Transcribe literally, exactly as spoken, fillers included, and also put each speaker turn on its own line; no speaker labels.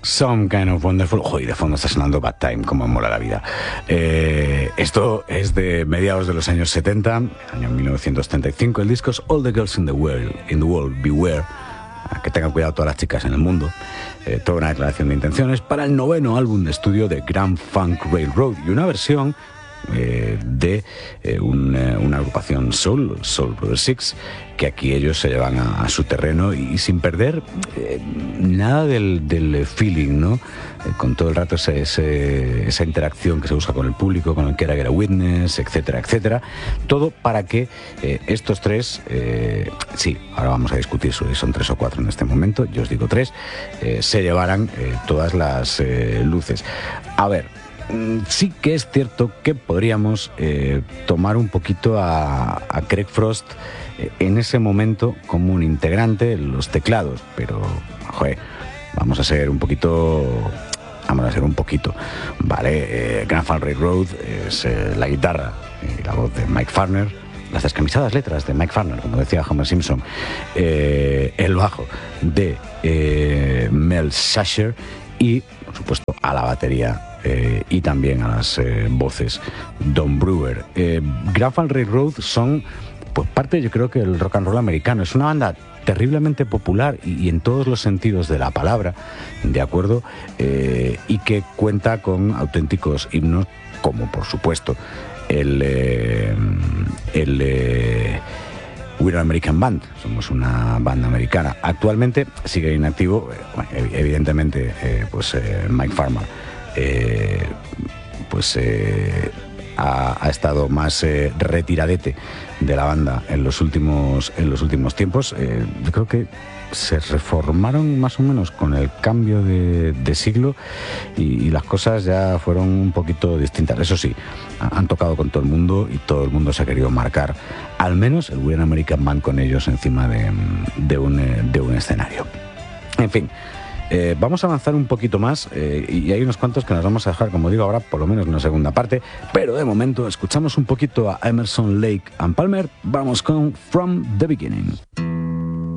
Some Kind of Wonderful. Joder, de fondo está sonando Bad Time, como mola la vida. Eh, esto es de mediados de los años setenta, año mil novecientos setenta y cinco. El disco es All the Girls in the World, in the world Beware. Que tengan cuidado todas las chicas en el mundo. Eh, toda una declaración de intenciones para el noveno álbum de estudio de Grand Funk Railroad y una versión eh, de eh, un, eh, una agrupación soul, Soul Brother Six, que aquí ellos se llevan a, a su terreno y, y sin perder eh, nada del, del feeling, ¿no? Eh, con todo el rato ese, ese, esa interacción que se usa con el público, con el que era Get a Witness, etcétera, etcétera. Todo para que eh, estos tres, eh, sí, ahora vamos a discutir si son tres o cuatro en este momento, yo os digo tres, eh, se llevaran eh, todas las eh, luces. A ver, sí que es cierto que podríamos eh, tomar un poquito a, a Craig Frost eh, en ese momento como un integrante de los teclados, pero joder, vamos a ser un poquito, vamos a ser un poquito, vale. eh, Grand Funk Railroad es eh, la guitarra y la voz de Mike Farner, las descamisadas letras de Mike Farner, como decía Homer Simpson, eh, el bajo de eh, Mel Sasher y, por supuesto, a la batería Eh, y también a las eh, voces Don Brewer. eh, Grand Funk Railroad son pues parte, yo creo, que el rock and roll americano. Es una banda terriblemente popular y, y en todos los sentidos de la palabra, de acuerdo, eh, y que cuenta con auténticos himnos como, por supuesto, el eh, el eh, We're an American Band. Somos una banda americana. Actualmente sigue inactivo, eh, bueno, evidentemente, eh, pues eh, Mike Farmer Eh, pues eh, ha, ha estado más eh, retiradete de la banda en los últimos en los últimos tiempos. Eh, yo creo que se reformaron más o menos con el cambio de, de siglo y, y las cosas ya fueron un poquito distintas. Eso sí, han tocado con todo el mundo y todo el mundo se ha querido marcar al menos el We're an American Band con ellos encima de, de, un, de un escenario. En fin, Eh, vamos a avanzar un poquito más eh, y hay unos cuantos que nos vamos a dejar, como digo ahora, por lo menos una segunda parte, pero de momento escuchamos un poquito a Emerson, Lake and Palmer. Vamos con From the Beginning.